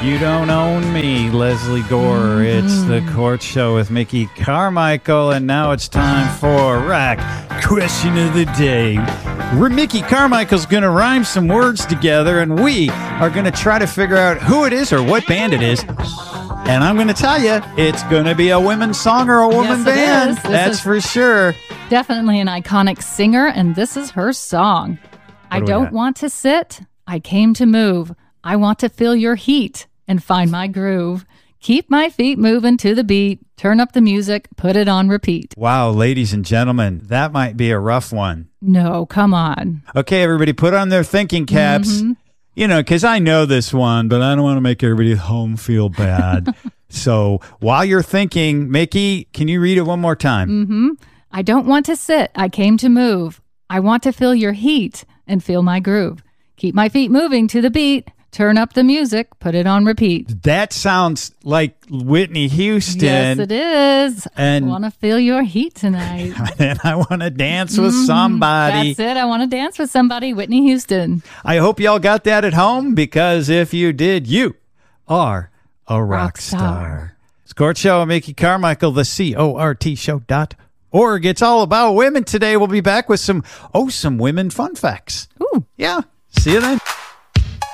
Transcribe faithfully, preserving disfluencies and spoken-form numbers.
You Don't Own Me, Leslie Gore. Mm-hmm. It's the Court Show with Mickey Carmichael, and now it's time for Rack Question of the Day, where Mickey Carmichael's going to rhyme some words together, and we are going to try to figure out who it is or what band it is. And I'm going to tell you, it's going to be a women's song or a woman Yes, it band. is. This That's is for sure. Definitely an iconic singer, and this is her song. I do we don't got? want to sit, I came to move. I want to feel your heat and find my groove. Keep my feet moving to the beat. Turn up the music, put it on repeat. Wow, ladies and gentlemen, that might be a rough one. No, come on. Okay, everybody, put on their thinking caps. Mhm. You know, because I know this one, but I don't want to make everybody at home feel bad. So while you're thinking, Mickey, can you read it one more time? Mm-hmm. I don't want to sit, I came to move. I want to feel your heat and feel my groove. Keep my feet moving to the beat. Turn up the music, put it on repeat. That sounds like Whitney Houston. Yes, it is. And- I want to feel your heat tonight. And I want to dance with Mhm. somebody. That's it. I want to dance with somebody. Whitney Houston. I hope y'all got that at home, because if you did, you are a rock, Rock star. star. It's Court Show, Mickey Carmichael, the C O R T show dot org. It's all about women today. We'll be back with some, oh, some women fun facts. Ooh. Yeah. See you then.